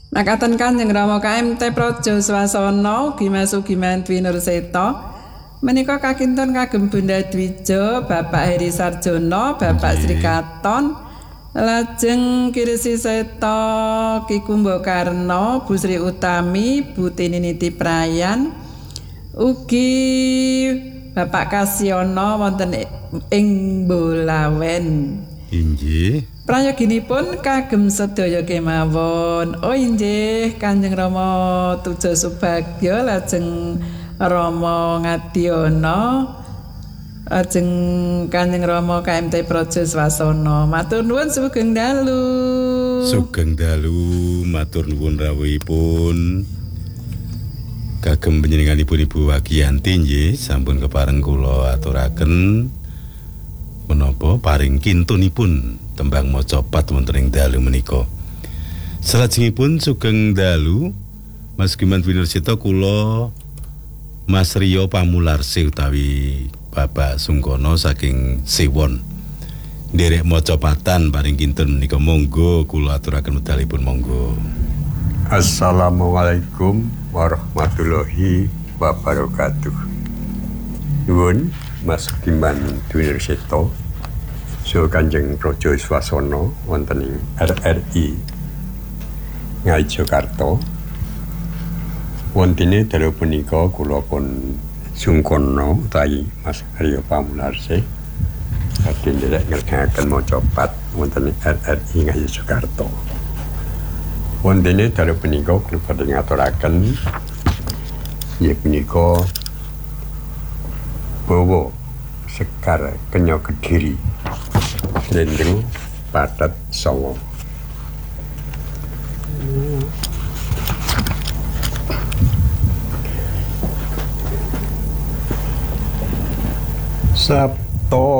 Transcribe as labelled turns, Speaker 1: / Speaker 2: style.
Speaker 1: Makaten Kanjeng Rama KMT Praja Swasana ugi masugi Dwi Nurseta menika kakintun kagem Bunda Dwija, Bapak Heri Sarjono, Bapak Sri Katon, lajeng Kirsi Seta Ki Kumbakarna, Bu Sri Utami, Bu Tininiti Prayan, ugi Bapak Kasyono wonten ing Bolawen.
Speaker 2: Inggih.
Speaker 1: Prayoginipun kagem sedaya kemawon. Oh inggih, Kanjeng Rama Tuja Subagya lajeng Rama Ngadiyana lajeng Kanjeng Rama KMT Praja Swasana. Matur nuwun sugeng dalu.
Speaker 2: Sugeng dalu, matur nuwun rawuhipun. Kagem panjenenganipun Ibu Wagiyanti nggih sampun kepareng kula aturaken menapa paring kintunipun tembang maca pat wonten ing dalu menika. Salajengipun sugeng dalu Mas Giman Dwi Nurseta kula Mas Riyo Pamularse utawi Bapak Sungkono saking Siwon. Nderek maca patan paring kintun menika monggo kula aturaken medalipun monggo.
Speaker 3: Assalamualaikum warahmatullahi wabarakatuh. Nuwun Mas Giman Dwi Nurseta saha Kanjeng Praja Swasana wonten ing RRI Ngayogyakarta. Wontene dalu punika kula pun sungkono utawi Mas Riyo Pamularse badhe nderek ngerjangaken maca pat wonten ing RRI Ngayogyakarta. Wontene dalu punika kula badhe ngaturaken inggih punika Bowo Sekar Kenya Kediri Slendro Patet Sawa. Sabto